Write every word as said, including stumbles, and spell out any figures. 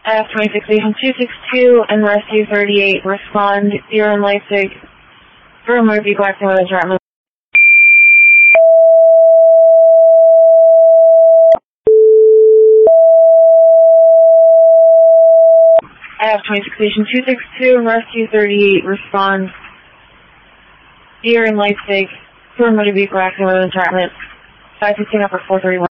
I have twenty-six Station two six two and Rescue thirty-eight. Respond. You're in Leipzig. For motor vehicle accident with entrapment. I have twenty-six Station two six two and Rescue thirty-eight. Respond. You're in Leipzig. For motor vehicle accident with entrapment. five fifteen upper four thirty-one.